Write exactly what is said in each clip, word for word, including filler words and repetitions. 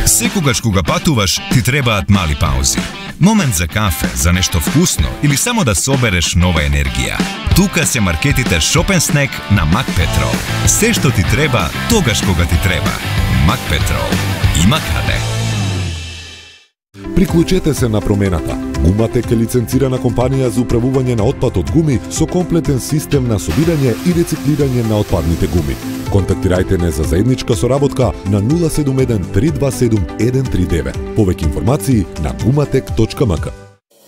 Секогаш кога патуваш, ти требаат мали паузи. Момент за кафе, за нешто вкусно или само да собереш нова енергија. Тука се маркетите Shop and Snack на Макпетрол. Се што ти треба, тогаш кога ти треба. Макпетрол. Има каде. Приклучете се на промената. Гуматек е лиценцирана компанија за управување на отпад од гуми со комплетен систем на собирање и рециклирање на отпадните гуми. Контактирајте не за заедничка соработка на нула седум еден три два седум еден три девет. Повеќе информации на gumatec точка m k.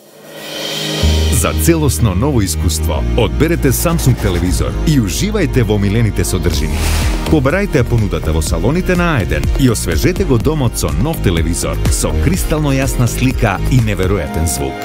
За целосно ново искуство, одберете Samsung телевизор и уживајте во омилените содржини. Побарајте понудата во салоните на А еден и освежете го домот со нов телевизор со кристално јасна слика и неверојатен звук.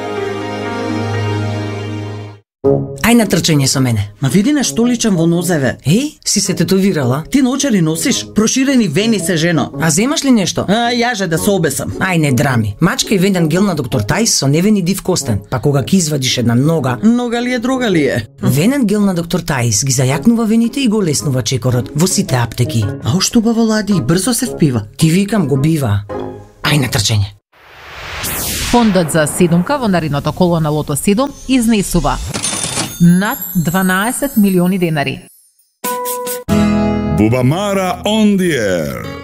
Ај на трчање со мене. Ма види нешто личам во нозеве. Еј, си се тетовирала? Ти наочари носиш? Проширени вени се, жено. А земаш ли нешто? А, јаже да се обесам. Ај не драми. Мачка и венен гел на доктор Тајс со невени див костен. Па кога ќе извадиш една нога... Нога ли е, друга ли е? Венен гел на доктор Тајс ги зајакнува вените и го леснува чекорот во сите аптеки. А ошто убаво лади и брзо се впива. Ти викам, го бива. Ај на трчање. Фондот за седумка во наредното коло на Лото седум изнесува над дванаесет милиони денари. Bubamara on the air.